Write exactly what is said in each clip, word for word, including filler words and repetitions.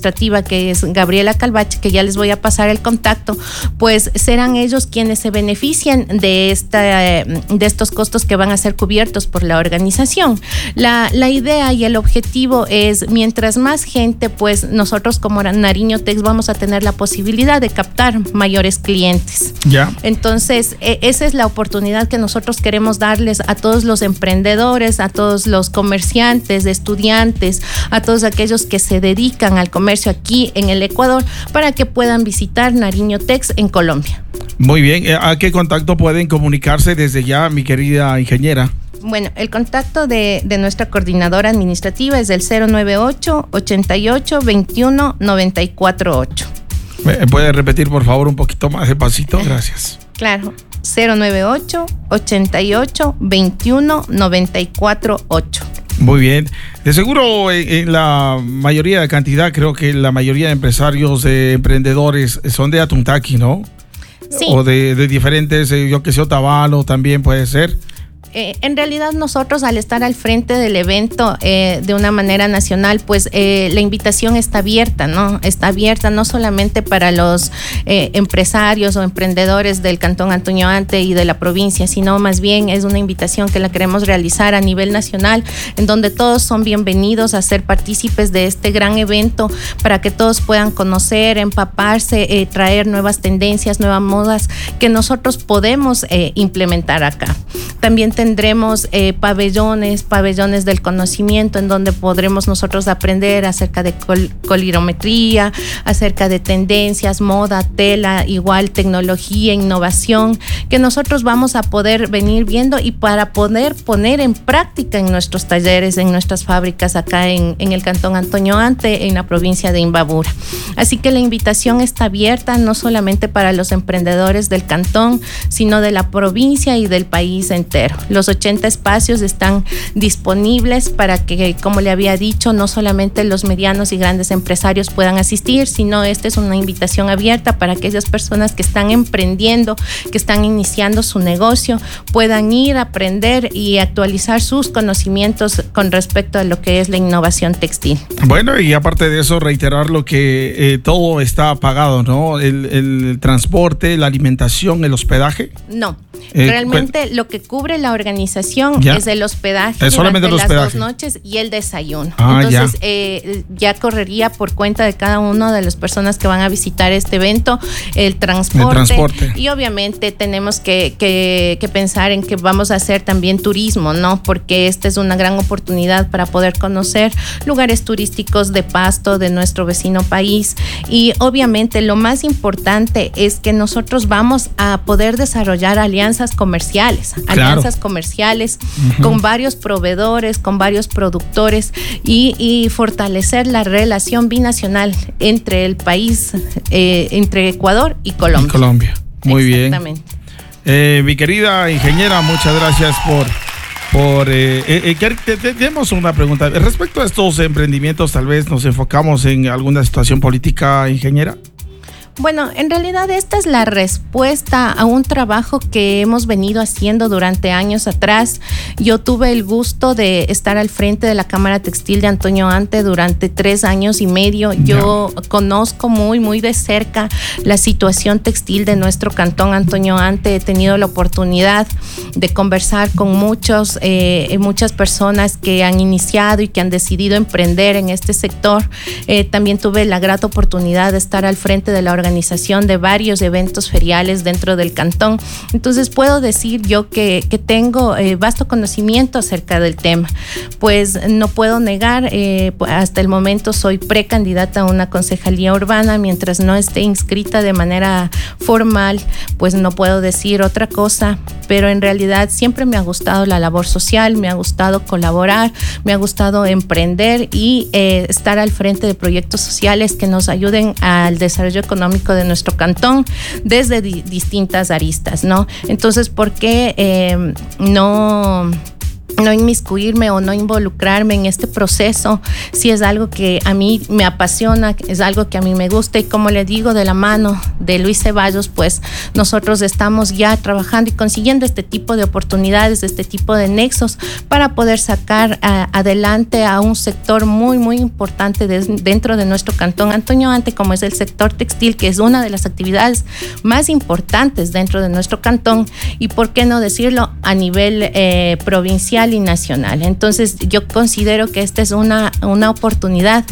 administrativa, que es Gabriela Calvache, que ya les voy a pasar el contacto, pues serán ellos quienes se beneficien de, esta, de estos costos que van a ser cubiertos por la organización. La, la idea y el objetivo es, mientras más gente, pues nosotros como Nariño Tex vamos a tener la posibilidad de captar mayores clientes. Ya. Entonces, eh, esa es la oportunidad que nosotros queremos darles a todos los emprendedores, a todos los comerciantes, estudiantes, a todos aquellos que se dedican al comercio aquí en el Ecuador, para que puedan visitar Nariño Tex en Colombia. Muy bien. ¿A qué contacto pueden comunicarse desde ya, mi querida ingeniera? Bueno, el contacto de, de nuestra coordinadora administrativa es el cero nueve ocho, ochenta y ocho, veintiuno, noventa y cuatro ocho. ¿Me puede repetir, por favor, un poquito más despacito? Gracias. Claro, cero nueve ocho, ochenta y ocho, veintiuno, noventa y cuatro ocho. Muy bien. De seguro, en, en la mayoría de cantidad, creo que la mayoría de empresarios, eh, emprendedores, son de Atuntaqui, ¿no? Sí. O de, de diferentes, eh, yo que sé, Otavalo también puede ser. Eh, en realidad nosotros, al estar al frente del evento eh, de una manera nacional, pues eh, la invitación está abierta, ¿no? Está abierta no solamente para los eh, empresarios o emprendedores del Cantón Antonio Ante y de la provincia, sino más bien es una invitación que la queremos realizar a nivel nacional, en donde todos son bienvenidos a ser partícipes de este gran evento, para que todos puedan conocer, empaparse, eh, traer nuevas tendencias, nuevas modas que nosotros podemos eh, implementar acá. También tendremos eh, pabellones, pabellones del conocimiento, en donde podremos nosotros aprender acerca de col- colirometría, acerca de tendencias, moda, tela, igual tecnología, innovación, que nosotros vamos a poder venir viendo y para poder poner en práctica en nuestros talleres, en nuestras fábricas acá en, en el Cantón Antonio Ante, en la provincia de Imbabura. Así que la invitación está abierta no solamente para los emprendedores del cantón, sino de la provincia y del país entero. Los ochenta espacios están disponibles para que, como le había dicho, no solamente los medianos y grandes empresarios puedan asistir, sino esta es una invitación abierta para aquellas personas que están emprendiendo, que están iniciando su negocio, puedan ir a aprender y actualizar sus conocimientos con respecto a lo que es la innovación textil. Bueno, y aparte de eso, reiterar lo que eh, todo está pagado, ¿no? El, el transporte, la alimentación, el hospedaje. No. Eh, Realmente cu- lo que cubre la organización ¿Ya? es el hospedaje Es solamente durante el las hospedaje. dos noches y el desayuno. Ah, Entonces ya. Eh, ya correría por cuenta de cada una de las personas que van a visitar este evento el transporte. El transporte. Y obviamente tenemos que, que, que pensar en que vamos a hacer también turismo, ¿no? Porque esta es una gran oportunidad para poder conocer lugares turísticos de Pasto, de nuestro vecino país. Y obviamente lo más importante es que nosotros vamos a poder desarrollar alianzas comerciales, Claro. alianzas comerciales Uh-huh. con varios proveedores, con varios productores y, y fortalecer la relación binacional entre el país, eh, entre Ecuador y Colombia. En Colombia. Muy bien. Exactamente. Eh, mi querida ingeniera, muchas gracias por... por eh, eh, eh, te- te- tenemos una pregunta. Respecto a estos emprendimientos, tal vez nos enfocamos en alguna situación política, ingeniera. Bueno, en realidad esta es la respuesta a un trabajo que hemos venido haciendo durante años atrás. Yo tuve el gusto de estar al frente de la Cámara Textil de Antonio Ante durante tres años y medio. Yo yeah. conozco muy, muy de cerca la situación textil de nuestro Cantón Antonio Ante. He tenido la oportunidad de conversar con muchos, eh, muchas personas que han iniciado y que han decidido emprender en este sector. Eh, también tuve la grata oportunidad de estar al frente de la organización de varios eventos feriales dentro del cantón. Entonces puedo decir yo que, que tengo eh, vasto conocimiento acerca del tema. Pues no puedo negar, eh, hasta el momento soy precandidata a una concejalía urbana. Mientras no esté inscrita de manera formal, pues no puedo decir otra cosa, pero en realidad siempre me ha gustado la labor social, me ha gustado colaborar, me ha gustado emprender y eh, estar al frente de proyectos sociales que nos ayuden al desarrollo económico de nuestro cantón desde di- distintas aristas, ¿no? Entonces, ¿por qué eh, no... no inmiscuirme o no involucrarme en este proceso, si es algo que a mí me apasiona, es algo que a mí me gusta, y como le digo, de la mano de Luis Ceballos, pues nosotros estamos ya trabajando y consiguiendo este tipo de oportunidades, este tipo de nexos para poder sacar uh, adelante a un sector muy, muy importante de, dentro de nuestro cantón Antonio Ante, como es el sector textil, que es una de las actividades más importantes dentro de nuestro cantón, y por qué no decirlo a nivel eh, provincial y nacional. Entonces yo considero que esta es una, una oportunidad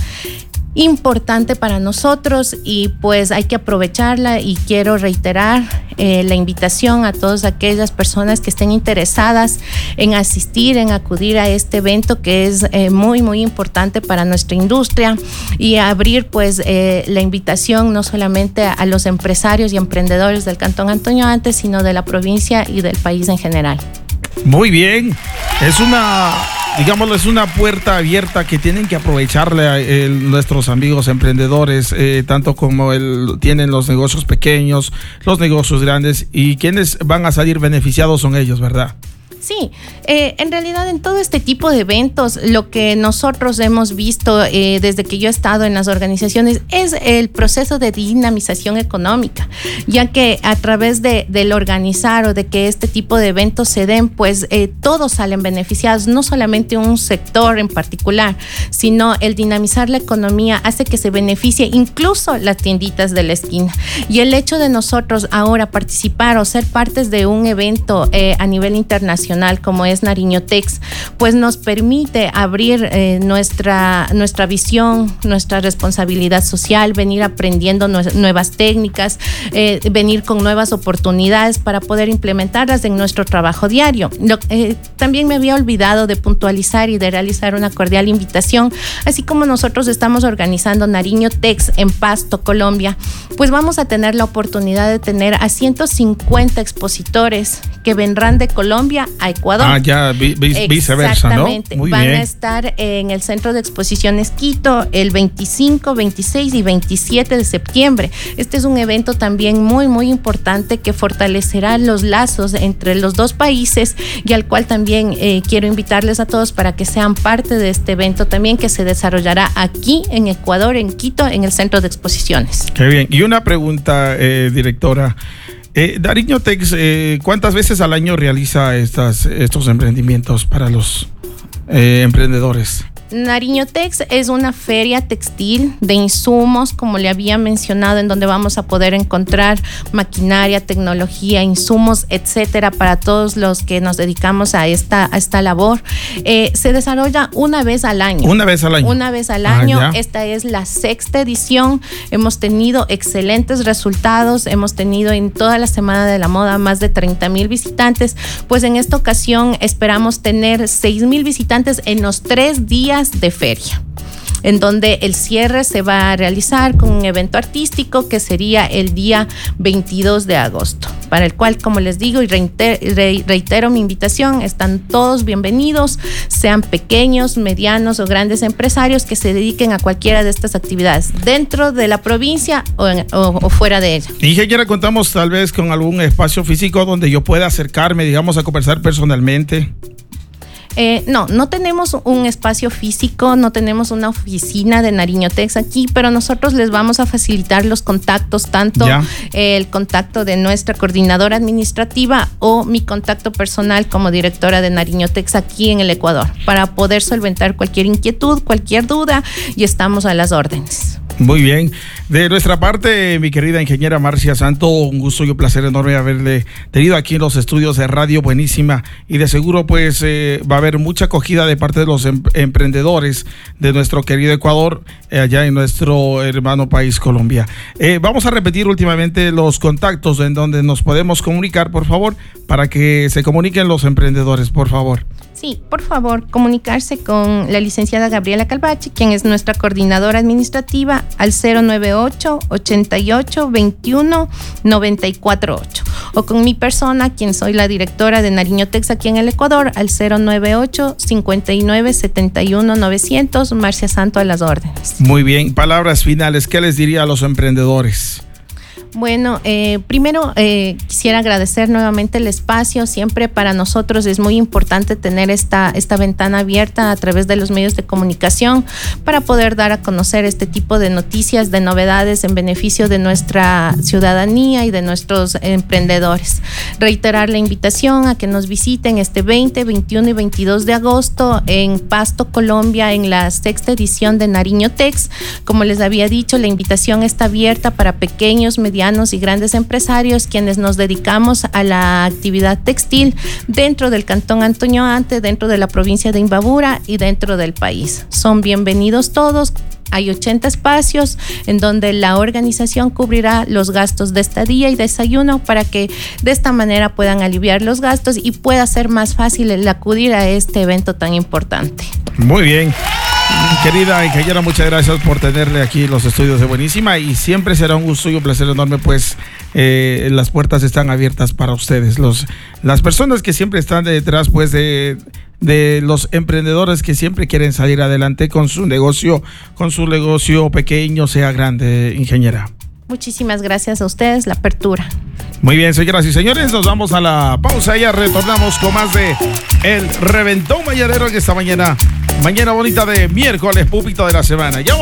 importante para nosotros, y pues hay que aprovecharla, y quiero reiterar eh, la invitación a todas aquellas personas que estén interesadas en asistir, en acudir a este evento que es eh, muy muy importante para nuestra industria, y abrir pues eh, la invitación no solamente a, a los empresarios y emprendedores del Cantón Antonio Ante, sino de la provincia y del país en general. Muy bien, es una, digámoslo, es una puerta abierta que tienen que aprovecharle a el, nuestros amigos emprendedores, eh, tanto como el, tienen los negocios pequeños, los negocios grandes, y quienes van a salir beneficiados son ellos, ¿verdad? Sí, eh, en realidad en todo este tipo de eventos lo que nosotros hemos visto eh, desde que yo he estado en las organizaciones es el proceso de dinamización económica, ya que a través de, del organizar o de que este tipo de eventos se den, pues eh, todos salen beneficiados, no solamente un sector en particular, sino el dinamizar la economía hace que se beneficie incluso las tienditas de la esquina. Y el hecho de nosotros ahora participar o ser partes de un evento eh, a nivel internacional como es Nariño Tex, pues nos permite abrir eh, nuestra, nuestra visión, nuestra responsabilidad social, venir aprendiendo nue- nuevas técnicas, eh, venir con nuevas oportunidades para poder implementarlas en nuestro trabajo diario. Lo, eh, también me había olvidado de puntualizar y de realizar una cordial invitación, así como nosotros estamos organizando Nariño Tex en Pasto, Colombia, pues vamos a tener la oportunidad de tener a ciento cincuenta expositores que vendrán de Colombia a Ecuador. Ah, ya, vi, vi, viceversa, ¿no? Muy Van bien. a estar en el Centro de Exposiciones Quito el veinticinco, veintiséis y veintisiete de septiembre. Este es un evento también muy, muy importante que fortalecerá los lazos entre los dos países, y al cual también eh, quiero invitarles a todos para que sean parte de este evento también, que se desarrollará aquí en Ecuador, en Quito, en el Centro de Exposiciones. Qué bien. Y una pregunta, eh, directora. Eh, Nariño Tex, eh, ¿cuántas veces al año realiza estas, estos emprendimientos para los eh, emprendedores? Nariño Tex es una feria textil de insumos, como le había mencionado, en donde vamos a poder encontrar maquinaria, tecnología, insumos, etcétera, para todos los que nos dedicamos a esta, a esta labor. Eh, se desarrolla una vez al año. Una vez al año. Una vez al año. Ah, esta es la sexta edición. Hemos tenido excelentes resultados. Hemos tenido en toda la Semana de la Moda más de treinta mil visitantes. Pues en esta ocasión esperamos tener seis mil visitantes en los tres días de feria, en donde el cierre se va a realizar con un evento artístico que sería el día veintidós de agosto, para el cual, como les digo y reitero, reitero mi invitación, están todos bienvenidos, sean pequeños, medianos o grandes empresarios que se dediquen a cualquiera de estas actividades dentro de la provincia o, en, o, o fuera de ella. Ingeniera, contamos tal vez con algún espacio físico donde yo pueda acercarme, digamos, a conversar personalmente. Eh, no, no tenemos un espacio físico, no tenemos una oficina de Nariño Tex aquí, pero nosotros les vamos a facilitar los contactos, tanto eh, el contacto de nuestra coordinadora administrativa o mi contacto personal como directora de Nariño Tex aquí en el Ecuador, para poder solventar cualquier inquietud, cualquier duda, y estamos a las órdenes. Muy bien. De nuestra parte, mi querida ingeniera Marcia Santo, un gusto y un placer enorme haberle tenido aquí en los estudios de Radio Buenísima, y de seguro pues eh, va a haber mucha acogida de parte de los em- emprendedores de nuestro querido Ecuador, eh, allá en nuestro hermano país Colombia. Eh, vamos a repetir últimamente los contactos en donde nos podemos comunicar, por favor, para que se comuniquen los emprendedores, por favor. Sí, por favor, comunicarse con la licenciada Gabriela Calvache, quien es nuestra coordinadora administrativa, al cero nueve ocho, ochenta y ocho, veintiuno, noventa y cuatro ocho. O con mi persona, quien soy la directora de Nariño Tex aquí en el Ecuador, al cero nueve ocho, cincuenta y nueve, setenta y uno, novecientos, Marcia Santo a las órdenes. Muy bien, palabras finales, ¿qué les diría a los emprendedores? Bueno, eh, primero eh, quisiera agradecer nuevamente el espacio. Siempre para nosotros es muy importante tener esta, esta ventana abierta a través de los medios de comunicación para poder dar a conocer este tipo de noticias, de novedades en beneficio de nuestra ciudadanía y de nuestros emprendedores. Reiterar la invitación a que nos visiten este veinte, veintiuno y veintidós de agosto en Pasto, Colombia, en la sexta edición de Nariño Tex. Como les había dicho, la invitación está abierta para pequeños, medianos y grandes empresarios quienes nos dedicamos a la actividad textil dentro del Cantón Antoñoante, dentro de la provincia de Imbabura y dentro del país. Son bienvenidos todos. Hay ochenta espacios en donde la organización cubrirá los gastos de estadía y desayuno para que de esta manera puedan aliviar los gastos y pueda ser más fácil el acudir a este evento tan importante. Muy bien. Querida ingeniera, muchas gracias por tenerle aquí en los estudios de Buenísima y siempre será un gusto y un placer enorme, pues eh, las puertas están abiertas para ustedes, los, las personas que siempre están detrás pues de, de los emprendedores que siempre quieren salir adelante con su negocio, con su negocio pequeño, sea grande, ingeniera. Muchísimas gracias a ustedes, la apertura. Muy bien, señoras y señores, nos vamos a la pausa y ya retornamos con más de El Reventón Mañanero en esta mañana, mañana bonita de miércoles, púlpito de la semana. Ya